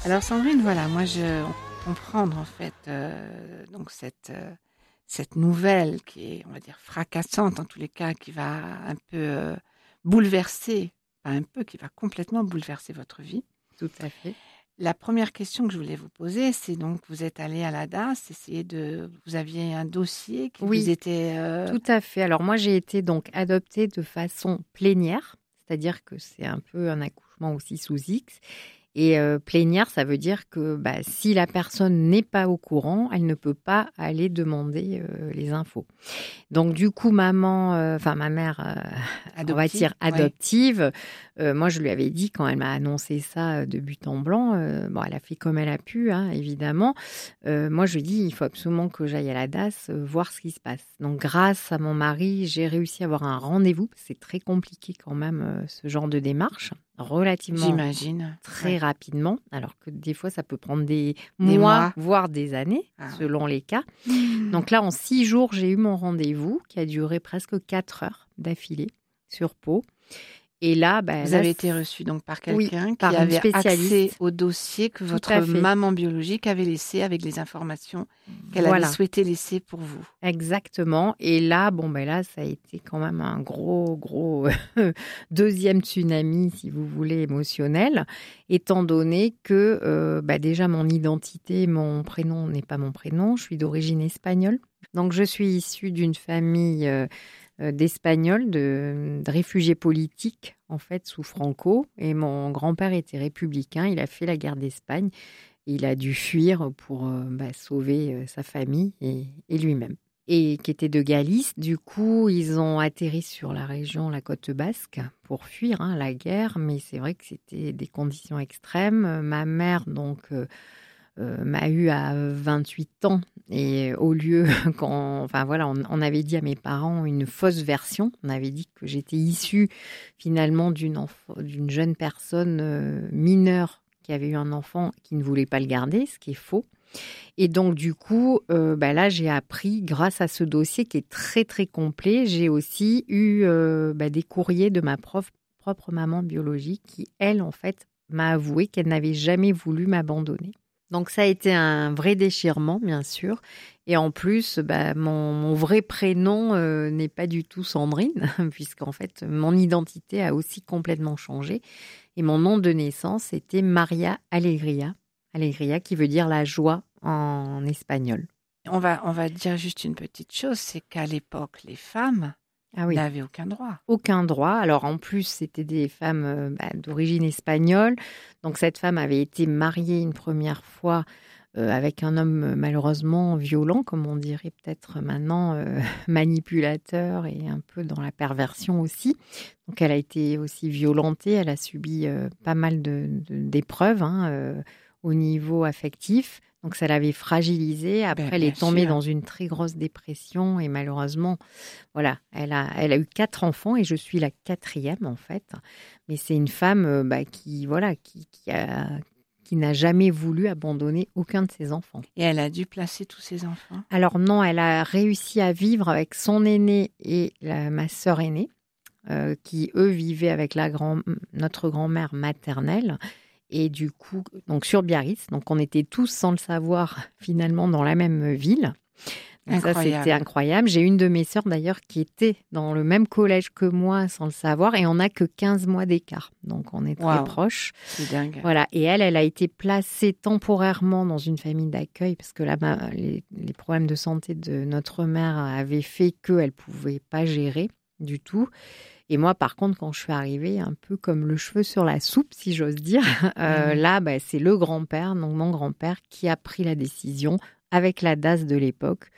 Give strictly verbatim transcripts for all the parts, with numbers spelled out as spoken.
Alors Sandrine, voilà, moi je on peut comprendre en fait euh, donc cette euh, cette nouvelle qui est, on va dire, fracassante en tous les cas, qui va un peu euh, bouleverser, pas un peu, qui va complètement bouleverser votre vie. Tout à fait. La première question que je voulais vous poser, c'est donc vous êtes allé à la D A S, essayer de, vous aviez un dossier qui vous Oui, était euh, tout à fait. Alors moi, j'ai été donc adoptée de façon plénière, c'est-à-dire que c'est un peu un accouchement aussi sous X. Et euh, plénière, ça veut dire que bah, si la personne n'est pas au courant, elle ne peut pas aller demander euh, les infos. Donc du coup, maman, euh, enfin ma mère, euh, on va adoptée. dire Ouais. adoptive, euh, moi je lui avais dit quand elle m'a annoncé ça euh, de but en blanc, euh, bon elle a fait comme elle a pu, hein, évidemment. Euh, moi je lui ai dit il faut absolument que j'aille à la D A S euh, voir ce qui se passe. Donc grâce à mon mari, j'ai réussi à avoir un rendez-vous. C'est très compliqué quand même euh, ce genre de démarche, relativement J'imagine. très Ouais. rapidement, alors que des fois ça peut prendre des, Des mois, mois. voire des années, Ah, selon ouais. les cas. Donc là, en six jours, j'ai eu mon rendez-vous qui a duré presque quatre heures d'affilée sur Pau. Et là, bah, Vous là, avez c- été reçu donc par oui, quelqu'un qui par une avait accès spécialiste. au dossier que Tout votre à fait. maman biologique avait laissé avec les informations qu'elle avait Voilà, souhaité laisser pour vous. exactement. Et là, bon, ben là, ça a été quand même un gros, gros deuxième tsunami, si vous voulez, émotionnel, étant donné que euh, bah, déjà mon identité, mon prénom n'est pas mon prénom. Je suis d'origine espagnole. Donc, je suis issue d'une famille euh, euh, d'Espagnols, de, de réfugiés politiques, en fait, sous Franco. Et mon grand-père était républicain. Il a fait la guerre d'Espagne. Il a dû fuir pour euh, bah, sauver euh, sa famille et, et lui-même. Et qui était de Galice. Du coup, ils ont atterri sur la région, la côte basque, pour fuir hein, la guerre. Mais c'est vrai que c'était des conditions extrêmes. Ma mère, donc, euh, euh, m'a eu à vingt-huit ans. Et au lieu, quand, enfin voilà, on, on avait dit à mes parents une fausse version. On avait dit que j'étais issue finalement d'une, enf- d'une jeune personne euh, mineure qui avait eu un enfant qui ne voulait pas le garder, ce qui est faux. Et donc, du coup, euh, bah là, j'ai appris, grâce à ce dossier qui est très, très complet, j'ai aussi eu euh, bah, des courriers de ma prof, propre maman biologique qui, elle, en fait, m'a avoué qu'elle n'avait jamais voulu m'abandonner. Donc, ça a été un vrai déchirement, bien sûr. Et en plus, bah, mon, mon vrai prénom euh, n'est pas du tout Sandrine, puisqu'en fait, mon identité a aussi complètement changé. Et mon nom de naissance était Maria Alegria. Alegria qui veut dire la joie en espagnol. On va, on va dire juste une petite chose, c'est qu'à l'époque, les femmes Ah oui, n'avaient aucun droit. aucun droit. Alors en plus, c'était des femmes euh, bah, d'origine espagnole. Donc cette femme avait été mariée une première fois euh, avec un homme euh, malheureusement violent, comme on dirait peut-être maintenant, euh, manipulateur et un peu dans la perversion aussi. Donc elle a été aussi violentée, elle a subi euh, pas mal de, de- d'épreuves hein, euh, au niveau affectif. Donc ça l'avait fragilisée. Après, Ben, elle bien est tombée sûr. dans une très grosse dépression et malheureusement, voilà, elle a, elle a eu quatre enfants et je suis la quatrième en fait. Mais c'est une femme euh, bah, qui, voilà, qui, qui a, qui n'a jamais voulu abandonner aucun de ses enfants. Et elle a dû placer tous ses enfants. Alors non, elle a réussi à vivre avec son aîné et la- ma sœur aînée, euh, qui eux vivaient avec la grand, notre grand-mère maternelle. Et du coup, donc sur Biarritz, donc on était tous sans le savoir finalement dans la même ville. Donc ça, c'était Incroyable. incroyable. J'ai une de mes sœurs d'ailleurs qui était dans le même collège que moi sans le savoir et on n'a que quinze mois d'écart. Donc on est très Waouh, proches. c'est dingue. Voilà. Et elle, elle a été placée temporairement dans une famille d'accueil parce que là-bas, les, les problèmes de santé de notre mère avaient fait qu'elle ne pouvait pas gérer du tout. Et moi, par contre, quand je suis arrivée, un peu comme le cheveu sur la soupe, si j'ose dire, euh, Mhm. là, bah, c'est le grand-père, donc mon grand-père, qui a pris la décision, avec la D A S de l'époque,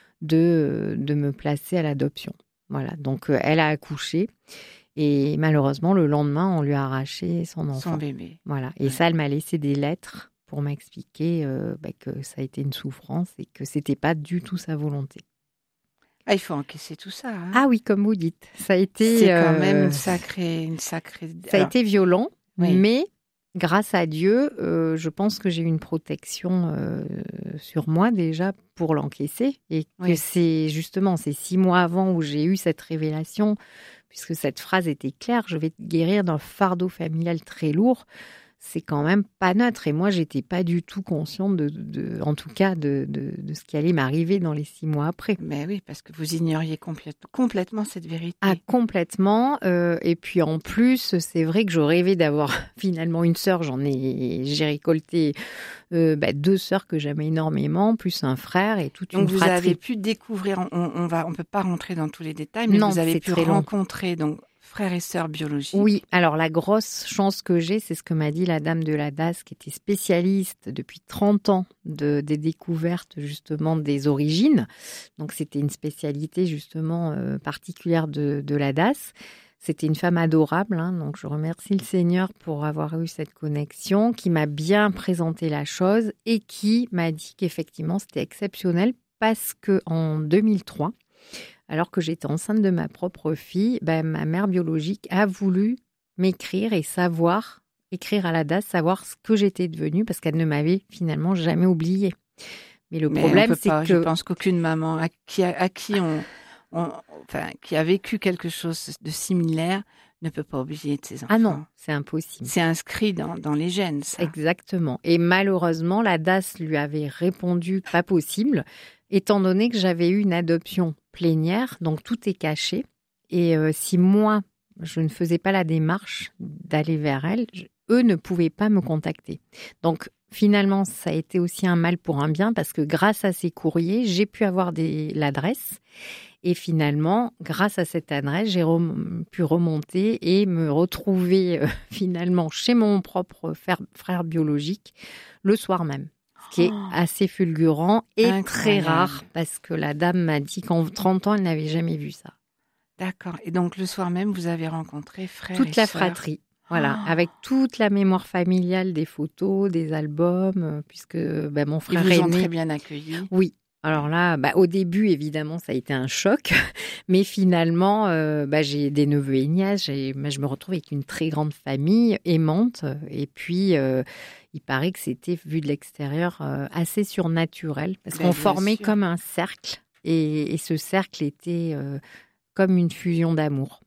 de, de me placer à l'adoption. Voilà, donc euh, elle a accouché et malheureusement, le lendemain, on lui a arraché son enfant. Son bébé. Voilà, et Ouais. ça, elle m'a laissé des lettres pour m'expliquer euh, bah, que ça a été une souffrance et que c'était pas du tout sa volonté. Ah, il faut encaisser tout ça. Hein. Ah oui, comme vous dites, ça a été, C'est quand même euh, une sacrée, une sacrée. ça a Alors, été violent, oui. mais grâce à Dieu, euh, je pense que j'ai eu une protection euh, sur moi déjà pour l'encaisser et que Oui. c'est justement ces six mois avant où j'ai eu cette révélation, puisque cette phrase était claire, je vais te guérir d'un fardeau familial très lourd. c'est quand même pas neutre. Et moi, j'étais pas du tout consciente, de, de, en tout cas, de, de, de ce qui allait m'arriver dans les six mois après. Mais oui, parce que vous ignoriez complète, complètement cette vérité. Ah, complètement. Euh, et puis en plus, c'est vrai que je rêvais d'avoir finalement une sœur. J'en ai, j'ai récolté euh, bah, deux sœurs que j'aimais énormément, plus un frère et toute Donc une vous fratrie. avez pu découvrir. On, on va, on peut pas rentrer dans tous les détails, mais Non, vous avez c'est pu très long. rencontrer donc frères et sœurs biologiques. Oui, alors la grosse chance que j'ai, c'est ce que m'a dit la dame de la D A S, qui était spécialiste depuis trente ans de, des découvertes justement des origines. Donc c'était une spécialité justement euh, particulière de, de la D A S. C'était une femme adorable, hein, donc je remercie le Seigneur pour avoir eu cette connexion, qui m'a bien présenté la chose et qui m'a dit qu'effectivement c'était exceptionnel parce qu'en deux mille trois, alors que j'étais enceinte de ma propre fille, ben, ma mère biologique a voulu m'écrire et savoir, écrire à la D A S, savoir ce que j'étais devenue, parce qu'elle ne m'avait finalement jamais oubliée. Mais le Mais problème, on peut c'est pas, que... je pense qu'aucune maman à qui, a, à qui on, on, enfin, qui a vécu quelque chose de similaire ne peut pas oublier de ses enfants. Ah non, c'est impossible. C'est inscrit dans, dans les gènes, ça. Exactement. Et malheureusement, la D A S lui avait répondu pas possible, étant donné que j'avais eu une adoption plénière, donc tout est caché. Et euh, si moi, je ne faisais pas la démarche d'aller vers elle, je, eux ne pouvaient pas me contacter. Donc finalement, ça a été aussi un mal pour un bien, parce que grâce à ces courriers, j'ai pu avoir des, l'adresse. Et finalement, grâce à cette adresse, j'ai rem- pu remonter et me retrouver euh, finalement chez mon propre frère, frère biologique le soir même. Ce qui est assez fulgurant et Incroyable. Très rare, parce que la dame m'a dit qu'en trente ans, elle n'avait jamais vu ça. D'accord. Et donc, le soir même, vous avez rencontré frère Toute et la sœur. fratrie. Voilà, Oh. avec toute la mémoire familiale des photos, des albums, euh, puisque bah, mon frère Ils vous ont aîné... très bien accueillis. Oui. Alors là, bah, au début, évidemment, ça a été un choc. Mais finalement, euh, bah, j'ai des neveux et nièces. J'ai, bah, je me retrouve avec une très grande famille aimante. Et puis, euh, il paraît que c'était, vu de l'extérieur, euh, assez surnaturel. Parce Ben, qu'on bien formait sûr. comme un cercle. Et, et ce cercle était euh, comme une fusion d'amour.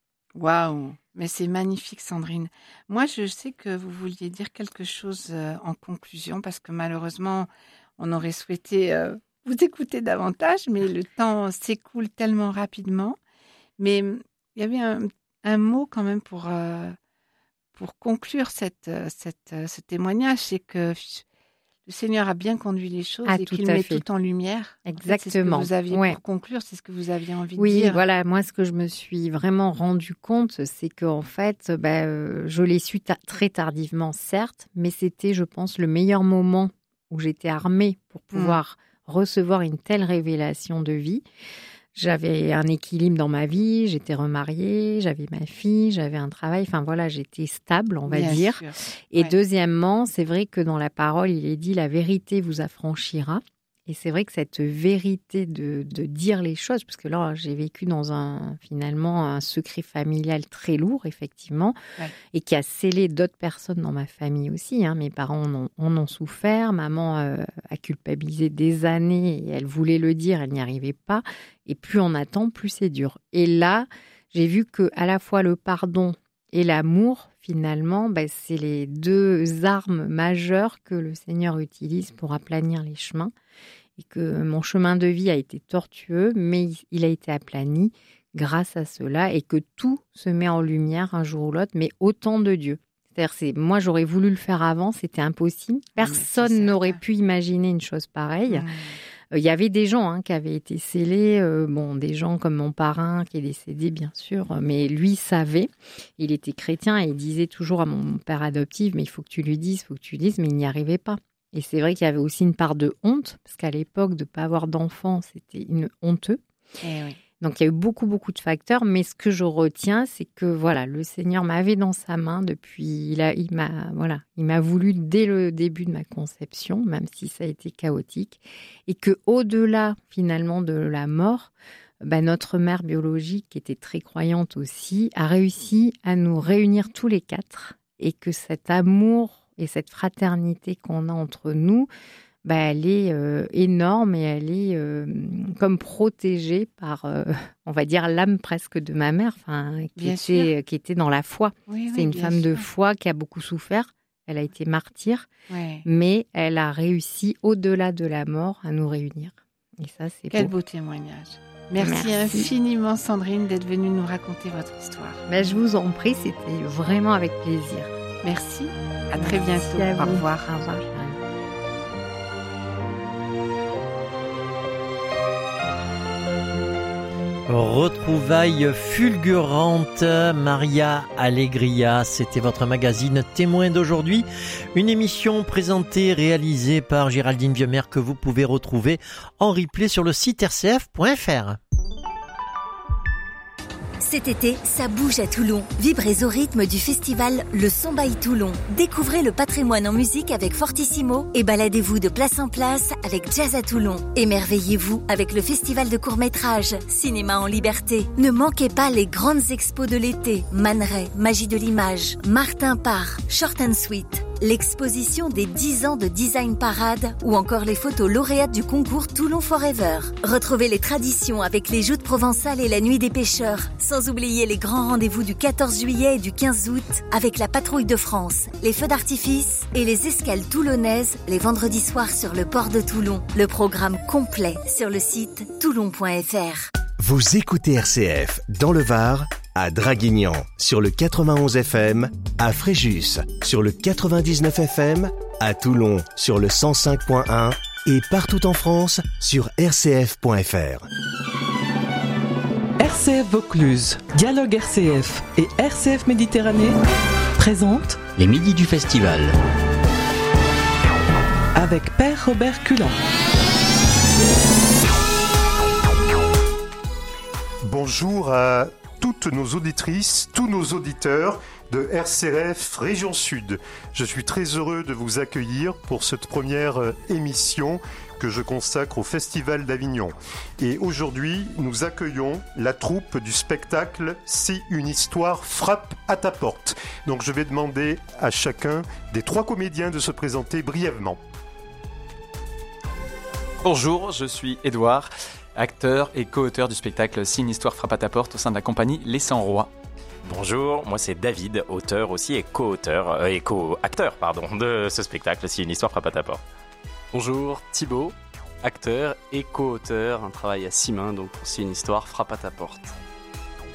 Waouh! Mais c'est magnifique, Sandrine. Moi, je sais que vous vouliez dire quelque chose euh, en conclusion, parce que malheureusement, on aurait souhaité euh, vous écouter davantage, mais le temps s'écoule tellement rapidement. Mais hum, il y avait un, un mot quand même pour, euh, pour conclure cette, euh, cette, euh, ce témoignage, c'est que f- le Seigneur a bien conduit les choses Ah, et tout qu'il à met fait. tout en lumière. En fait, c'est ce que Exactement. vous aviez Ouais. pour conclure, c'est ce que vous aviez envie de Oui, dire. voilà. Moi, ce que je me suis vraiment rendu compte, c'est qu'en fait, bah, euh, je l'ai su ta- très tardivement, certes, mais c'était, je pense, le meilleur moment où j'étais armée pour pouvoir recevoir une telle révélation de vie. J'avais un équilibre dans ma vie, j'étais remariée, j'avais ma fille, j'avais un travail. Enfin voilà, j'étais stable, on va Bien dire. sûr. Et Ouais. deuxièmement, c'est vrai que dans la parole, il est dit « la vérité vous affranchira ». Et c'est vrai que cette vérité de, de dire les choses, parce que là, j'ai vécu dans un, finalement, un secret familial très lourd, effectivement, Ouais. et qui a scellé d'autres personnes dans ma famille aussi. Hein. Mes parents en ont, en ont souffert, maman euh, a culpabilisé des années, et elle voulait le dire, elle n'y arrivait pas. Et plus on attend, plus c'est dur. Et là, j'ai vu que à la fois le pardon et l'amour, finalement, ben, c'est les deux armes majeures que le Seigneur utilise pour aplanir les chemins. Et que mon chemin de vie a été tortueux, mais il a été aplani grâce à cela, et que tout se met en lumière un jour ou l'autre, mais au temps de Dieu. C'est-à-dire, c'est, moi, j'aurais voulu le faire avant, c'était impossible. Personne n'aurait pu imaginer une chose pareille. Mmh. Il y avait des gens hein, qui avaient été scellés, euh, bon, des gens comme mon parrain qui est décédé, bien sûr, mais lui savait. Il était chrétien et il disait toujours à mon père adoptif, mais il faut que tu lui dises, il faut que tu lui dises, mais il n'y arrivait pas. Et c'est vrai qu'il y avait aussi une part de honte, parce qu'à l'époque, de ne pas avoir d'enfant, c'était une honteux. Eh oui. Donc, il y a eu beaucoup, beaucoup de facteurs. Mais ce que je retiens, c'est que voilà, le Seigneur m'avait dans sa main depuis... Il, a, il, m'a, voilà, il m'a voulu dès le début de ma conception, même si ça a été chaotique. Et qu'au-delà, finalement, de la mort, bah, notre mère biologique, qui était très croyante aussi, a réussi à nous réunir tous les quatre. Et que cet amour et cette fraternité qu'on a entre nous, bah, elle est euh, énorme, et elle est euh, comme protégée par, euh, on va dire, l'âme presque de ma mère, enfin, qui, Bien était, sûr. qui était dans la foi. Oui, C'est oui, une bien femme de sûr. foi qui a beaucoup souffert, Elle a été martyre, Ouais. mais elle a réussi, au-delà de la mort, à nous réunir. Et ça, c'est Quel beau. beau témoignage. Merci, Merci. infiniment, Sandrine, d'être venue nous raconter votre histoire. Ben, je vous en prie, c'était vraiment avec plaisir. Merci. À très Merci bientôt. à Au vous. revoir. Au revoir. Retrouvailles fulgurantes, Maria Allegria, c'était votre magazine Témoin d'aujourd'hui, une émission présentée, réalisée par Géraldine Vieumer que vous pouvez retrouver en replay sur le site r c f point f r. Cet été, ça bouge à Toulon. Vibrez au rythme du festival Le Son by Toulon. Découvrez le patrimoine en musique avec Fortissimo et baladez-vous de place en place avec Jazz à Toulon. Émerveillez-vous avec le festival de court-métrage Cinéma en liberté. Ne manquez pas les grandes expos de l'été. Man Ray, Magie de l'image, Martin Parr, Short and Sweet, l'exposition des dix ans de Design Parade ou encore les photos lauréates du concours Toulon Forever. Retrouvez les traditions avec les joutes provençales et la nuit des pêcheurs. Sans oublier les grands rendez-vous du quatorze juillet et du quinze août avec la patrouille de France, les feux d'artifice et les escales toulonnaises les vendredis soirs sur le port de Toulon. Le programme complet sur le site toulon point f r. Vous écoutez R C F dans le Var, à Draguignan sur le quatre-vingt-onze F M, à Fréjus sur le quatre-vingt-dix-neuf F M, à Toulon sur le cent cinq point un et partout en France sur r c f point f r. R C F Vaucluse, Dialogue R C F et R C F Méditerranée présentent les midis du festival avec Père Robert Culin. Bonjour à toutes nos auditrices, tous nos auditeurs de R C F Région Sud. Je suis très heureux de vous accueillir pour cette première émission que je consacre au Festival d'Avignon. Et aujourd'hui, nous accueillons la troupe du spectacle « Si une histoire frappe à ta porte ». Donc je vais demander à chacun des trois comédiens de se présenter brièvement. Bonjour, je suis Édouard, acteur et co-auteur du spectacle « Si une histoire frappe à ta porte » au sein de la compagnie Les cent Rois. Bonjour, moi c'est David, auteur aussi et co-auteur, euh, et co-acteur pardon, de ce spectacle « Si une histoire frappe à ta porte ». Bonjour, Thibaut, acteur et co-auteur, un travail à six mains, donc Si une histoire frappe à ta porte.